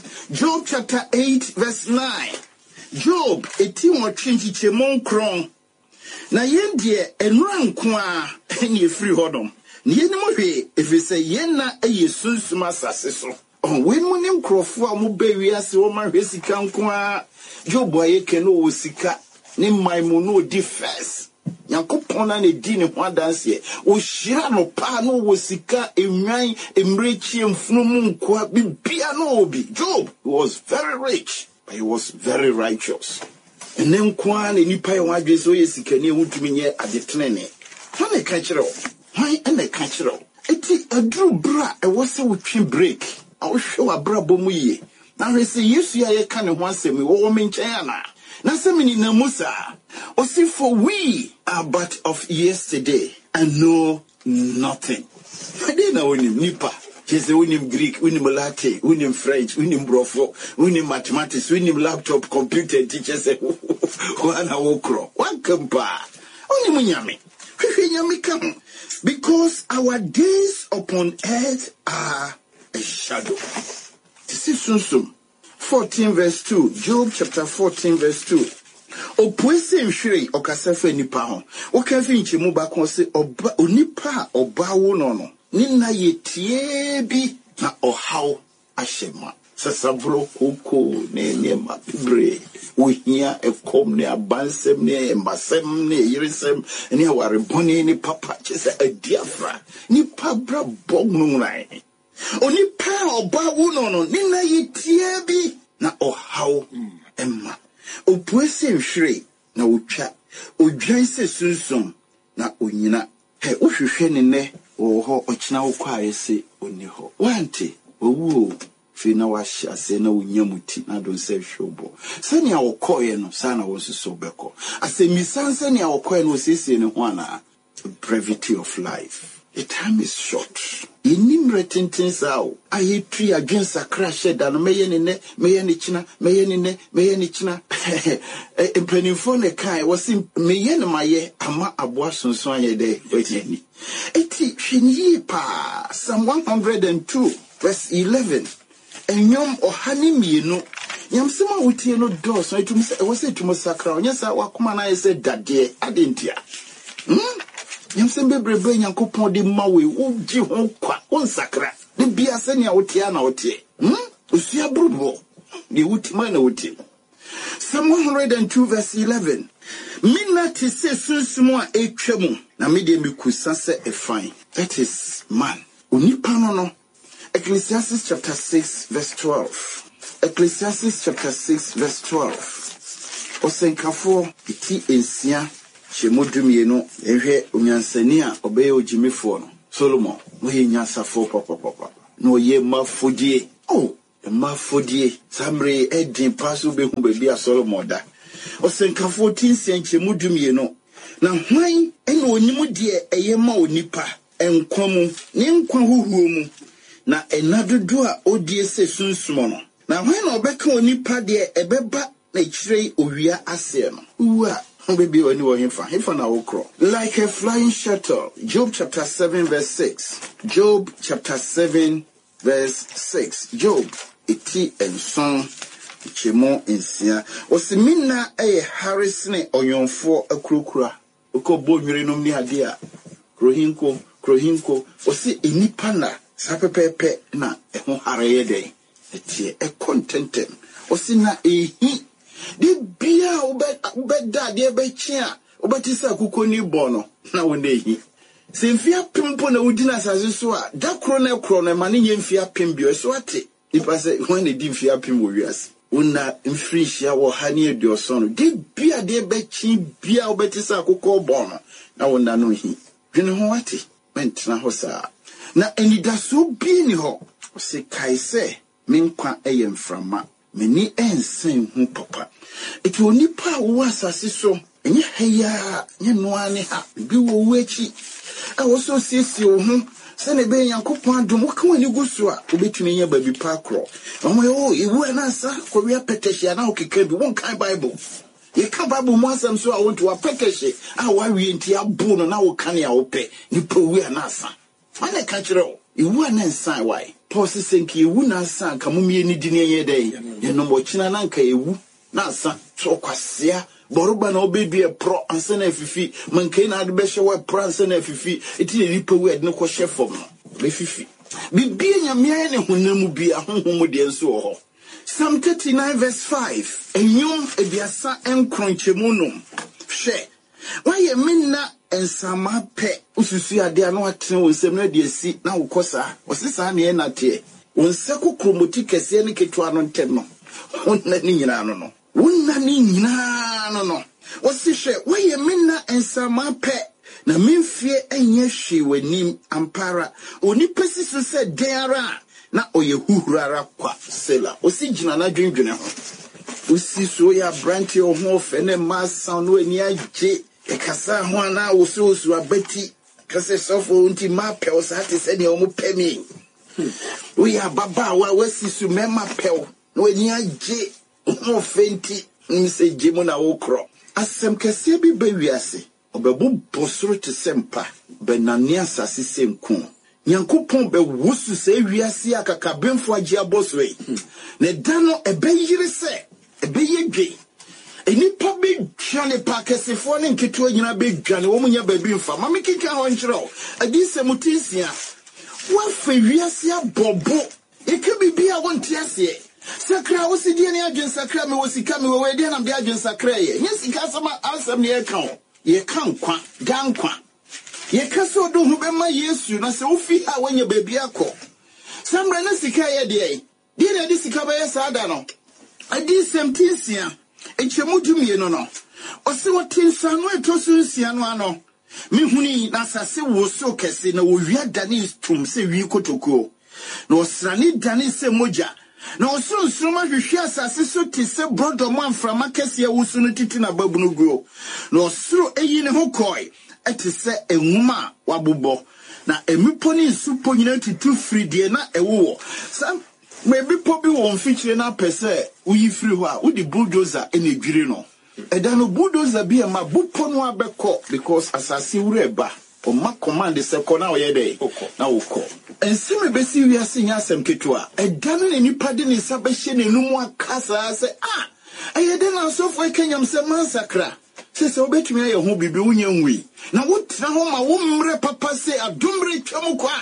Job chapter eight verse nine. Job eti mo twinchi chemon kron. Na yendie enura nko a ene efiri hodom. Ne yenim hwe efise yenna eye sunsum asase so. Oh, when mo nim krofo a mo ba wiase wo ma hwe sika nko a Job aye keno wo sika ni maimu no di first. Nyankopon na ne di ne ho adanse. O hira no pa no wo sika enwan emrechi emfunu mu nko a bibia no obi. Job was very rich, but he was very righteous. And then kwa ne nipa ye wadwe so ye sika ne wutumi nye adetenene. Ha ne ka kire o. Han e ne ka kire o. Eti adru bra e wo se wotwe break. A wo hwe wa bra bomu ye. Na hwe se Yesu ya ye ka ne ho asemi wo wo menchen ana. Na se mini na Musa. O see, for we are but of yesterday and know nothing. I didn't know him nipa. Just unim Greek, unim Latin, unim French, unim brofo, unim mathematics, unim laptop, computer teachers. One awokro, one kampa. Unim nyami. Nyami come. Because our days upon earth are a shadow. This is Sunsum. fourteen verse two. Job chapter fourteen verse two. Opwese nhwere okasafa nipa ho. Wokafi nchemu ba kon se oba onipa oba wo no no. Ni na yetie bi na ohaw ahyema. Sasabro koko ne ne mapibre. Ohia ekom ne abansem ne masem ne yiresem ne aware boni ne papa chese adiafra. Nipa bra bognu rai. Onipa oba wo no no ni na yetie bi na ohaw emma. Opwese nhwere na otwa odwan se sunsum na onyina he ohwehwe ne ne wo ho okina wo kwa yese oni ho wanti owu fi na wahya se na onyamuti na don se hwobo sani a wokoye no sana wo so beko asemisanse ne a wokoye no sese ne ho ana brevity of life. The time is short. Inim retintin sao. Aye tri adwen sakra sheda no meye ne ne meye ne china meye ne ne meye ne china. Empanifo ne kai wasi meye ne maye ama aboa sonson aye de wetini. Eti hweniye pa. Psalm one hundred two verse eleven. Enyom ohani mienu. Nyamsema wutie no dos no etum se wase etum sakra onye sa wakoma na yese dade adentia. Hmm? Yamsembe brebe Nyankopon de mawe uji ho kwa onsakra de bia se ne wotia na wotie hm osua brubo de wutima na wotie. Psalm one hundred two verse eleven. Mina te se sunsumo a etwam na me de mekusa se efan. That is man onipa no no. Ecclesiastes chapter six verse twelve. Ecclesiastes chapter six verse twelve. Osenkafo iti ensia shemodumieno ehwe onyansani a obeye ojimefo no Solomon wo ye nyasafo papa no ye mafodie. Oh, mafodie samre edin paso be hu baby a Solomon da. Osenkafo tinsia shemodumieno na hwan ene onimu de eye ma onipa enkwamu ne nkwa huhuo mu na enadodo a odie se sunsumo no na hwan na obeka onipa de ebeba na chirei owia ase no uwa baby oni wo himfa himfa na wokro like a flying shuttle. Job chapter seven verse six. Job chapter seven verse six. Job eti enson chemo ensia osimina eye harisne onyonfo akurukura uko bonwire nom ni ade a krohinko krohinko osi enipa na sapepepe na eho hareye den etie e contentem osi na ehi di bia obeda de be chia obatisa akukoni bono na wona ehi se mfia pimpo na wudi na asase so a da kro na kro na ma ne nyemfia pim bio so ate nipa se when na di mfia pim wo wiase una mfrishia wo hane aduoso no di bia de be chi bia obetisa akuko bono na wona no hi dwene ho ate mentra ho saa na enidaso bi ni ho se kaise menkwa eye mframa meni ensen hu papa eti onipa wo asase so enye heya nye noane ha bi wo wechi a wo so sisi wo hu se ne be yankopon adom wo kan wani gusu a obetumi nya babi pa kro omo yo ewu na sa ko wi apetehia na okeka bi won kan bible ye ka bible mo asem so a won to apetehie a wa wi enti abu no na wo kan ya wo pe ni po wi na sa ane ka kire ewu na nsan wai Posi senki ewu na asa ka mumie ni dini ye dey ye no mo china na nka ewu na asa so kwasea boruba na obedu e pro ansa na afifi mankai na ade be hye we pro ansa na afifi eti ne lipa we ade ne ko hye fom no be fifi bibie nyamia ne honamu bi ahonhom de enso ho. Psalm thirty-nine verse five. Enyum ebiasa enkronchemu nom hye waye minna ensama pe ususu ade ano atene wonsem na de asi na wokosa osisa na ye nate wonse kokromoti kese ne ketwa no ntem no wonna ni nyina no no wonna ni nyina no no osihwe waye minna ensama pe na memfie enye hwe wanim ampara oni pesiso se denara na oye huhurara kwa sela osigina na dwendwene ho osiso ya branti ho fe ne masa no ani agye ekasa ho ana wososo abati kase sofo unti mape osate se ne omu pemi we ya baba wa wasisu mema pew no ani agye ho fenti nse gemu na wokro asem kase bi bawiase obebu bosoro te sempa benania sase semku Nyankopon be wusu se wiase akakabemfo agye aboswe ne dano ebeyire se ebeyedwe enipa be dwane pakesefo ne nketo nyina be dwane wo munya babi mfa ma mekika ho nkyerɛ adi se mutisia wa fa wiase abobo eke bibia wonte ase sakra wo sidie ne adwen sakra me wo sika me wo we de na be adwen sakra ye nye sika sama asem ne ye kan ye kan kwa dan kwa ye kaso do hu be ma Yesu na se ofi ha wanya baby akọ samra na sika ye de de na de sika ba ye sada no adi semtinsia echemu dumie no no o se wotinsa no etoso nsia no ano me huni na sase wo so kese na wo wia dani tum se wi kotoko na osrani dani se moja na osunsuruma hwehwe asase so ti se brodo man frama kese ya wusu no titi na babu no guo na osuro eyi ne ho koi eti se enwuma wabubo na emipo ni nsupo nyina tutu fridie na ewo sam mebipo bi won fichire na pese uyi firi ho a udi bulldozer ene dwire no eda no bulldozer bi e ma bupo no abekọ because asase wure ba o ma command se ko na oye dey na wokọ ensime besi wiase nya asem ketua eda no nipa de ne sabehye ne numu akasa se ah ayede na so fo kenyam se mansakra sese obetumi aye ho bibi unya nwi na wotra ho ma wo mre papa se adomre twam kwa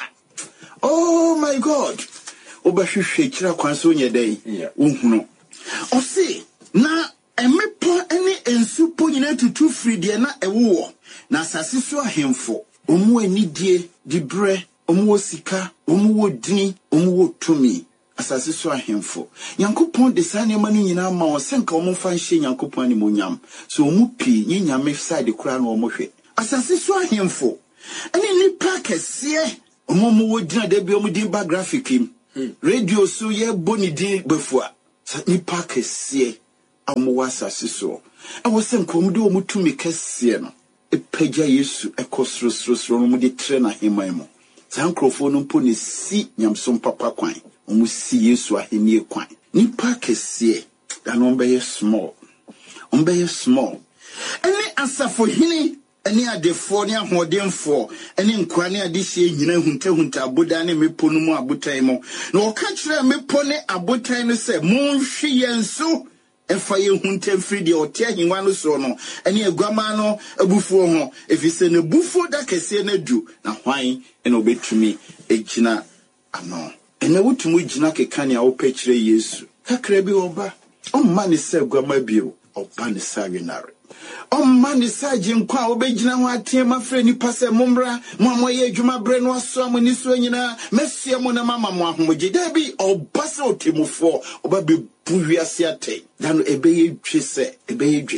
oh my god obahwehwe kira kwanso nya dai wohunu o se na emepo ene ensupo nyina tutu fridie na ewo na asase so ahemfo omu anidie dibre omu sika omu dini omu tumi asase so ahemfo Nyankopɔn de saa nneɛma no nyinaa ma o senka omo fa nhye Nyankopɔn ne monyam so omo pi nye nyame side kura na omo hwe asase so ahemfo ene nipa kese omo mo wodina da bi omo din ba graphic im radio so ye boni din befua nipa kese omo wa asase so e wo senka omo de omo tumi kese no e pagya Yesu e kosrosrosro no mo de tre na heman mu sankrofo no mpo ne si nyamsom papa kwan omo si Yesu ahenie kwan nipa kese da no be small on be small ene asafo hini ene adefo ne ahodenfo ene nkwa ne adehye nyina hunta hunta aboda ne mepo no mu abotan mu na o ka kire mepo ne abotan no se monhwe yenso efa ye hunta mfiri de ote ahinwa no so no ene aguama no abufuo ho efise ne bufo da kese na du na hwan ene obetumi egina ano ene wotumu gina kekane a wo pa kire Yesu kakra bi oba o ma ne se aguama bio oba ne sa wenare o ma ne sa jinkwa a wo begina ho atema frɛ nipa se momra mo amoye adwuma bre no aso amoni so nyina mesia mo na mama mo ahomoje da bi oba se otemufo oba be buwiase atɛ dan ebeye dwe se ebeye dwe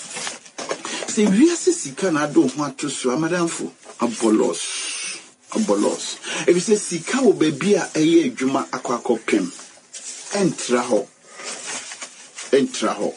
se wiase sika na do ho atoso amadamfo abolos abolos ebi se sika wo baby a eye adwuma akwakopem entra ho entra ho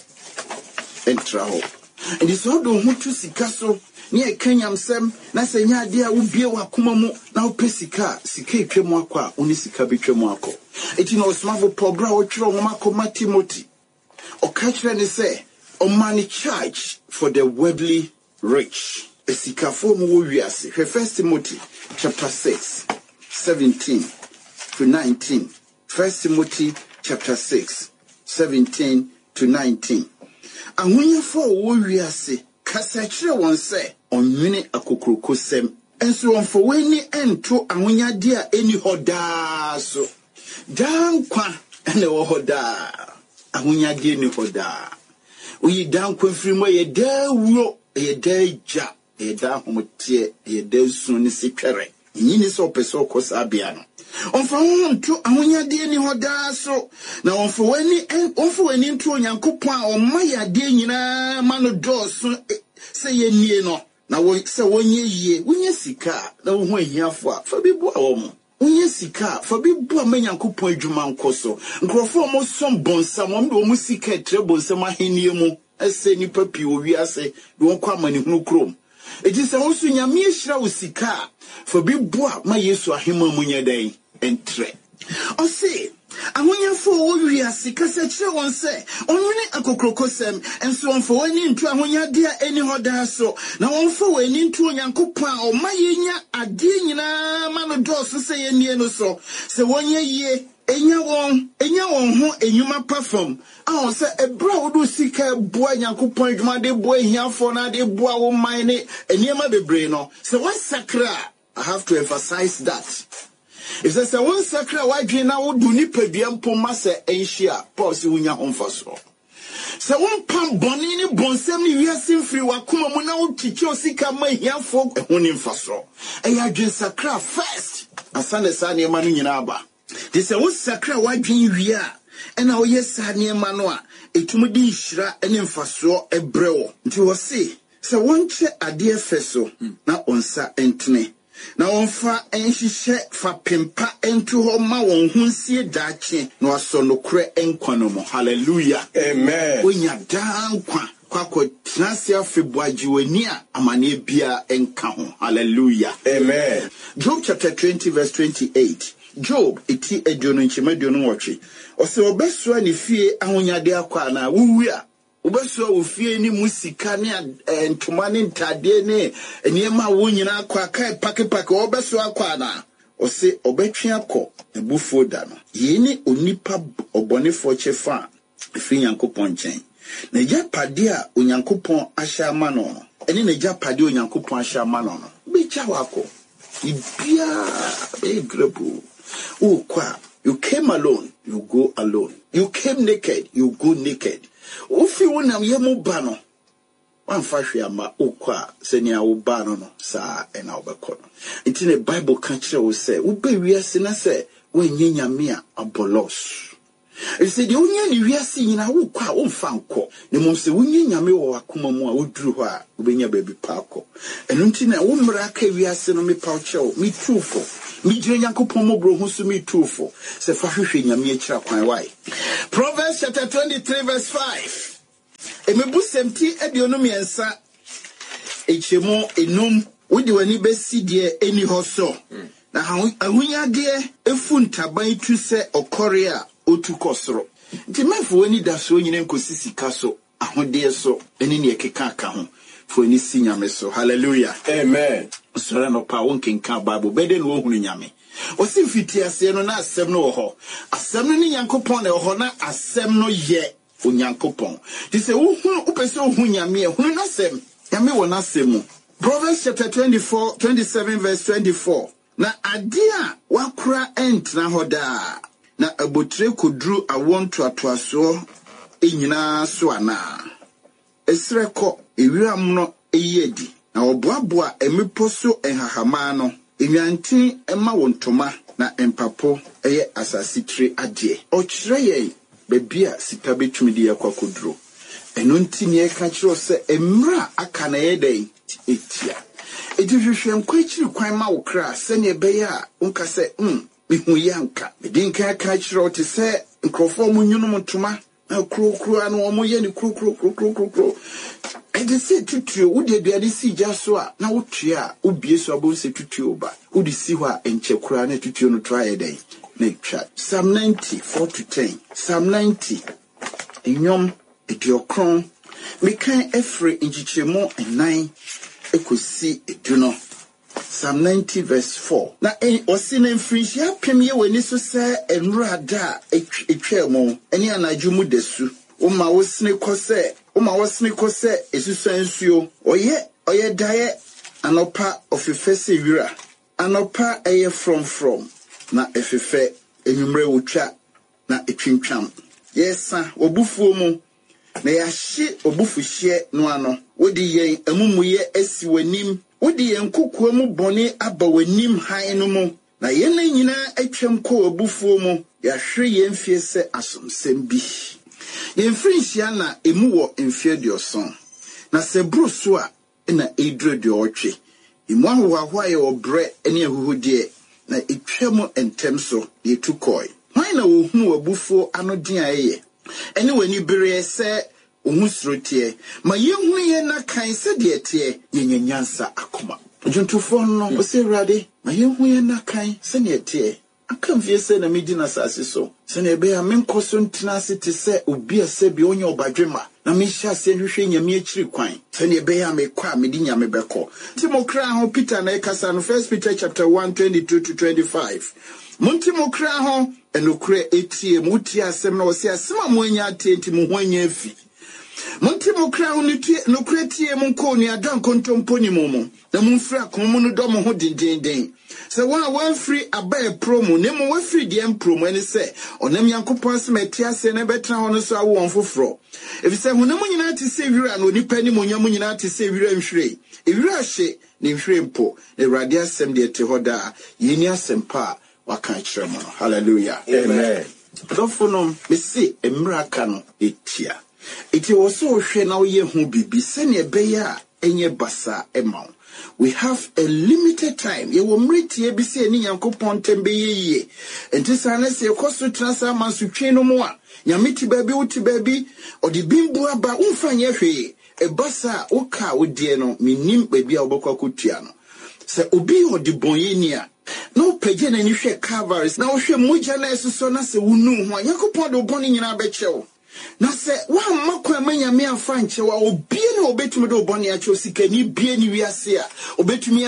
entra ho and so do ho to sika so ne ekanyamsem na se nya ade a wo bie wakoma mu na wo pesika sika etwemu akwa oni sika betwemu akọ eti no smavo pobra wo twiro ho makoma Timothy o ka kire ne se o money charge for the worldly rich esika fo mu wo wiase First Timothy chapter six seventeen to nineteen First Timothy chapter six seventeen to nineteen Ahunya fo wo wiase kasa kire won se onwene akokrokosem enso won fo weni ento ahunya de a eni hoda so dankwa ene wo hoda ahunya de ni hoda oyi dankwa frimo ye da wuro ye da ja ye da homotie ye da sun ni sikere nyini so peso kosa bia no onfa ho nto ahunya de ni hoda so na onfa weni onfa weni nto Onyankopon a omma ya de nyina mano do so se ye nie no na wo se wonye yie wonye sika na wo ho ahiafo a fa bi bo a wo mo wonye sika fa bi bo a Nyankopon adwuma nkoso nkrofo mo som bonsa mo do mo sika etre bonsa ma henie mu ese ni papi owi ase do kwa mani hunu krom eti se wo so nyame ehira wo sika fa bi bo a ma Yesu ahema mu nyadan entre o se ahunya fo wo wiase kasa kire won se onwene akokrokosem enso won fo wani ntu ahunya de a eni hoda so na won fo wani ntu Onyankopon a o mayenya ade nyina ma no do so se ye nie no so se wonye yie enya won enya won ho enyuma perform a se ebra wo do sika boa Nyankopon adwuma de boa hiafo na de boa wo man ne eniema bebre no se wa sakra I have to emphasize that. If there's a one sacred white na would do nipebiam pomasa enshia, pause unya homfaso. So one pam bonini bonsemi yasim free wakuma muna teach your sika my young folk a honing faso. A yajin sacra first. A Sunday Sani Maninaba. This a one sacred white dream we are. And our yes Sani Manoa, a tumudi shra and infaso a brew. To say, so one che a dear feso, now on sa entne. Na onfa enhihye fa pempa ento ho ma won hunsie dache no aso no kre enkwano mo hallelujah amen onya dankwa kwakọ trasia february wani a amane bia enka ho hallelujah amen Job chapter twenty verse twenty-eight Job eti edono nchema edono wotwe o se obeso ani fie ahonyade akwa na wuwu a obeso ofie ni musika ne ntoma ne ntade ne eniema wo nyina akwa kai pake pake obeso akwa na o se obetwe akọ ebufuo da no ye ni onipa obonefo chefa efi Nyankopon nchen na japade a Onyankopon ahya ma no eni na japade Onyankopon ahya ma no no bicha wako ibia be grebu o kwa you came alone you go alone you came naked you go naked Ufi wona yemu bano wamfa hwe ama okwa senia wo bano no sa ena obekọ no ntine Bible kan kire wo se wo be wiase na se when Yamia a bolos. He said, the only we are seeing a wood qua on fanco. The most winning Yami or Kumamua would drew her when your baby parko. And until a woman we are sending me poucho, me truthful. Me Janko Pomobro, who's me truthful. Say, Fashion Yamia chap my wife. Proverbs chapter twenty-three, verse five. A mebus empty at the onomiansa. Echemo enum with the any best dear any hoso. Now, how we are dear a funta by to say or Korea. Otu kosoro nti mafo ani da so nyine nkosisi kaso ahode so eni ne keka aka ho fo ani si nyame so hallelujah amen sora no pa won kenka bible bede no ohunu nyame o si fiti ase no na asem no ho asem no ni yankopon na ho na asem no ye onyankopon ti se ohunu opese ohunu nyame ehunu na asem nyame wo na asem Proverbs chapter twenty-four twenty-seven verse twenty-four na adia wakura entna hoda na abotre kodru awon to atoaso enyina so ana esreko ewiram no eyedi na oboaboa emipo so enhahama no enwantin ema wontoma na empapo eye asasitire ade okire ye bebia sika betumi de yakwa kodru eno ntini e ka kiro se emra aka na yedai etia edihwehwe nkwachiri kwan ma wo kra se ne beya unka se mm mihu yanka medinka ka kiro te se nkrofo mu nyunu mutuma na kro kro anu omo ye ni kro kro kro kro kro ede se tutuo wo de de si jaso a na wo tua obie so abo se tutuo ba wo di si ho a enche kura na tutuo no try den na twa Psalm ninety four to ten Psalm ninety enyom ediokron mekan efre nchichemo enan ekosi eduno Psalm ninety verse four. Na en osine mfrinhia pemye wani so se enrada etwemo eni anajumu desu o ma wosine kose o ma wosine kose esusansuo oye oye daye anopa ofefese wira anopa eye from from na efefe enwumre wotwa na etwintwam yesa obufuo mu na yahye obufuhye no ano wodi yen amumuye asi wanim wodi yen kokua mu bone aba wanim han no mu na yen nyina atwam ko obufuo mu yahwe yen fie se asomsem bi yen frinhia na emu wo mfie dioson na se bruso a na edro de otwe emu ahwa ye obre ene ahuhudie na etwam entem so de tukoi hwan na wo hunu obufuo anodin aye ene wani bere se ohusrotie ma yehunu ye na kan se de tie yenyanyansa akoma juntufo no o se rade ma yehunu ye na kan se ne tie aka vie se na medi na sase so se ne be ya menkoso ntina se te se obi ase bi onye obadwema na me hia se hwehwe nyame akiri kwan se ne be ya me kwa medi nyame beko timokra ho Peter na ekasa no First Peter chapter one twenty-two to twenty-five Munti mokra ho enokre etie muti asem na osi asema mo anya atenti mo ho anya afi Munti mokra ho nokre tie mo ko ni adan kontomponi momo na mumfra komo no do mo ho dindindin se wa wa free abai promo ne mo wa free dem promo ene se onam yankopon asema tie ase na betra ho no so awo won foforo efi se honam nyina te se wira no nipa ni mo nyam nyina te se wira nhwire ewira hye ne nhwire mpo ewrade asem de te hoda yeni asem pa waka chiremo hallelujah amen dofonom me se emraka no etia iti woso hwe na oye hu bibi se ne beya enye basa emaw we have a limited time ye wo mretie bi se ni yankopon tembe yeye enti sana se koso trasa mansutwe no mo a nyamiti baby uti baby odi bimbu aba umfanye hwe e basa uka odie no minim baby a obokwa kotua no se obi odi bonyeni a no peje na ni hwe Calvaries na wo hwe moja na esuso na se wunu ho yankopon do boni nyina bechewo na se wa makwa manya me afa nchewa obie na obetumi do boni acho sika ni bie ni wiase a obetumi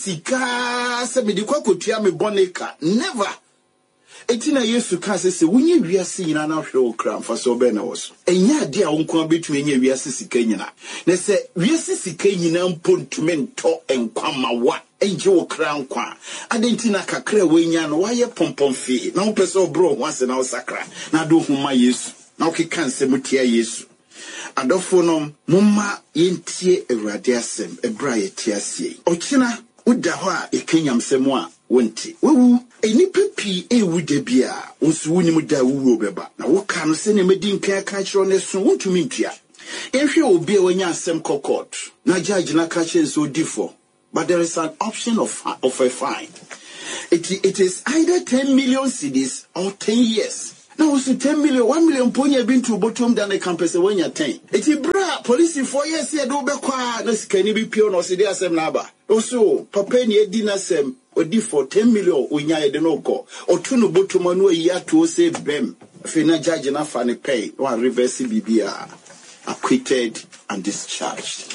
apesika se me di kwakotua me bonika never etina Yesu ka se se wunye wiase nyina na hwe okra mfa so be na woso enya ade a wonko abetumi enya wiase sika nyina na se wiase sika nyina mpontume nto enkwama wa enje okra nkwa adentina kakra wenya no waye pompomfi na wo pese obro ho ase na osakra na do huma Yesu na okika nsemutia Yesu adofo no mumma yentie ewrade asem ebra ye tiasie okina uda ho a ekenyam semu a wonti wewu Eni pepi e wude bia unsu wuni mu da wuwo beba na woka no se ne medi nkan ka kiro ne so wontumi ntua ehwe obi a wanya asem court na judge na ka chen so difo but there is an option of of a fine. It, it is either ten million cedis or ten years. Now also ten million, one million ponya been to bottom than a campus when you're ten. It is bra police four years here do be kwa no can you be pure no see there sem naba. Also papa ni edina sem odi for ten million unya e de no ko. Otu no bottom no ya to say bem. Fina judge na fa ne pay one reverse bibia acquitted and discharged.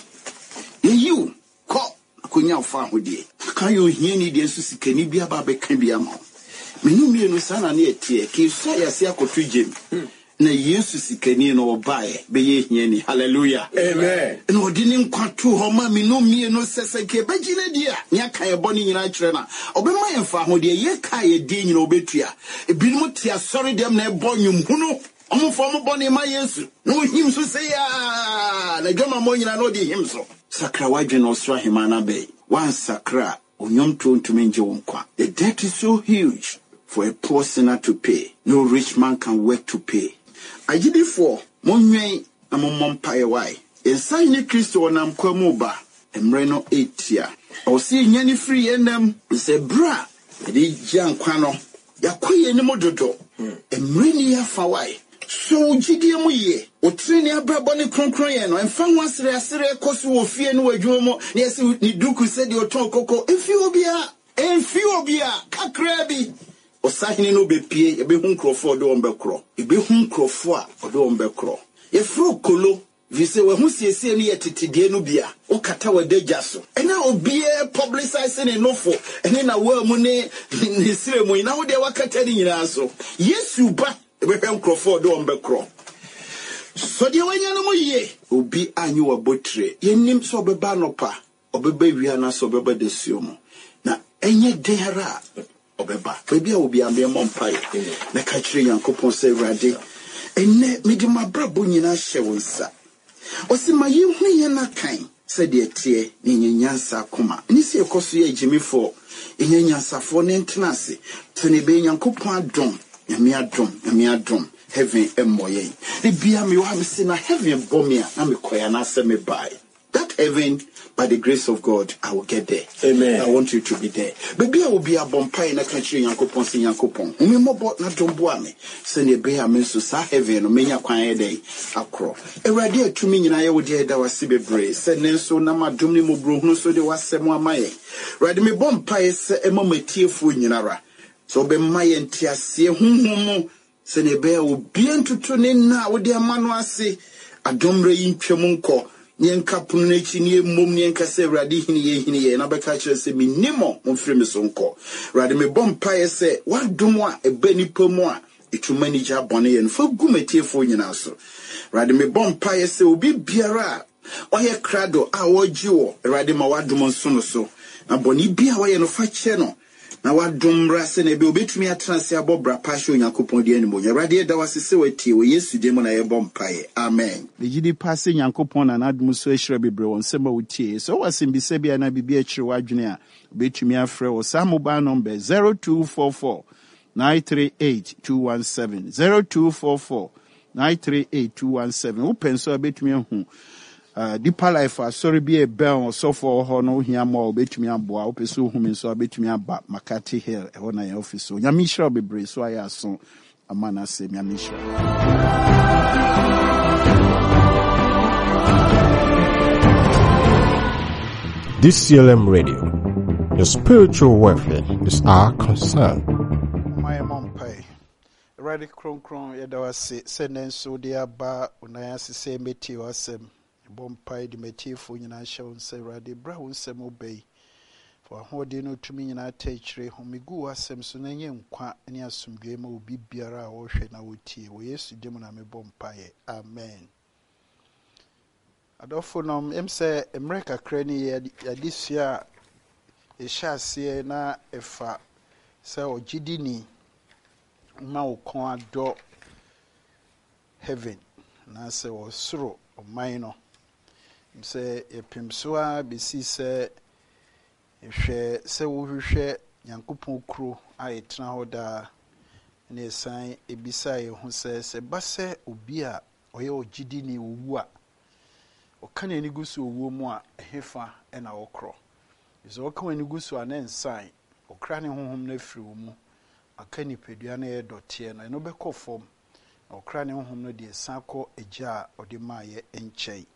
You ko kunya fa hodie. Kan you hie ni de so sikani bia ba be kan bia ma. Menu mienu sana na etie ki so ya se akotu gem na Yesu sikani no obae be ye hie ni hallelujah amen na odi ni nkwato ho ma menu mienu sese ke bagina dia nya kan e boni nyina kire na obema ye fa ho de ye ka ye di nyina obetua ebinim tia sorry dem na e bonyum hunu omo fo mo boni ma Yesu no him so say ya na dwama mo nyina no di him so sakra wadwe no so ahemana be wan sakra onyom to ntumenje wonkwa. The debt is so huge for a poor sinner to pay. No rich man can work to pay. I did it for Monway and Mompae why. In signing Christo on Amquamuba and Reno eight year. Or see any free and them say bra. The young quano. Yakuy any mododo. And Renia Fawai. So Gideon ye, or train your brabony concroyano, and found once there are cosu of fear no adjomo, yes, ni duku said your tongue coco, Ethiopia, Ethiopia, Kakrabi, or signing no be pie, a be hum crofo do umbecro, a be hum crofoa or do umbecro. A fro colo, vise were who see say near Titidianubia, or Katawa de Jasso, and now be a publicizing a nofo, and then a well money in his ceremony, now they were catering in also. Yes, you but. Ebepem Crawford do ombekro. So de wanya no ye obi anyu abotre yenim so beba no pa obeba wi na so beba desio mo na enye dera obeba bebi a obi ambe mompai na ka kire Yankopon se Awurade enne medi mabrabo nyina hye wonsa osima ye hu ye na kan se de tie ni nyansa koma ni se ekoso ye jimifo enyansa fo ne ntenase tene be Yankopon adom Yami adom, yami adom, heaven emoye. The bia me wa me say na heaven bomia na me koya na se me buy. That heaven, by the grace of God, I will get there. Amen. I want you to be there. Baby, I will be a bompai na country Yankopon sin Yankopon. Umi mo bot na domboa me. Se ne be a me so sa heaven no menya kwan ye dey akro. Ewrade atumi nyina ye wo dey da wase bebre. Se ne so na madom ni mo bro hunu so de wasem amaye. Rade me bompai se ema matiefu nyinara. So be my entiasie hunhumu se ne be obi entutu ne na wo de amano ase adomre yintwem nko ne nka punu na chi ne mom ne nka se Awurade hini ye hini ye na be ka kire se minimo momfre me so nko Awurade me bompa ye se wadom a eba nipa mu a etuma ni gya bone ye no fa gumetiefo nyina so Awurade me bompa ye se obi biara oye krado a woji wo Awurade ma wadom nso no so na bone bia woye no fa kire no na wadom rase na be obetumi atranse abobra pasho Yankopon de animo Awurade da wasese watie wo Yesu de mo na ye bompae amen. The gidi passe Yankopon na nadum so ehira bebre won sema wotie so wasimbise bia na bibia ekire wadwene a obetumi afre wo sa mobile number zero two four four nine three eight two one seven zero two four four nine three eight two one seven wo penso obetumi hu Uh, Deeper Life, uh, sorry, be a bell or so for Hono, here more, between a boy, pursue whom so between a bat, Makati Hill, a one office. So, Yamisha be brave, so I ask so a man as say, Yamisha. D C L M Radio, your spiritual welfare is our concern. My mom pay. Ready, Cron Cron, Yadawa say, send so dear bar, when I ask the same meti or some. Bompai the metifu nyina show say Awurade bra wo nsem obey for hode no tumi nyina tachire homigu asem so na nye nkwa ne asomdwe ma obi biara a wo hwe na wotie wo Yesu dem na me bompai amen. Adofo nom em say America krani ya disua e hyase na efa say ogidini ma wo kon ado heaven na say wo soro o man no say epimsoa bisi se ehwe se wo hwehwe Nyankopɔn kuro a yɛtena hɔ daa na yɛsan ebisa yɛn ho sɛ sɛ ba sɛ obi a ɔyɛ ogyidi ne owu a ɔka n'ani gu so owuo mu a ɛhefa ɛna wɔkorɔ. Sɛ ɔka w'ani gu so a na nsan ɔkra ne honhom no afiri wo mu aka nipadua no yɛ dɔteɛ no ɛno bɛkɔ fam na ɔkra ne honhom no deɛ san kɔ agya a ɔde maa yɛ nkyɛn.